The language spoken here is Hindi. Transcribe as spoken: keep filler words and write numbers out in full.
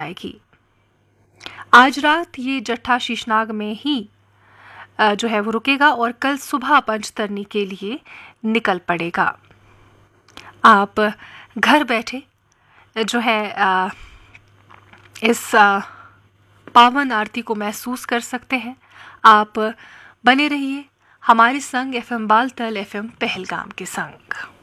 जाएगी। आज रात ये जट्ठा शीशनाग में ही जो है वो रुकेगा और कल सुबह पंचतरनी के लिए निकल पड़ेगा। आप घर बैठे जो है इस पावन आरती को महसूस कर सकते हैं। आप बने रहिए हमारे संग F M Baltal, F M Pahalgam के संग।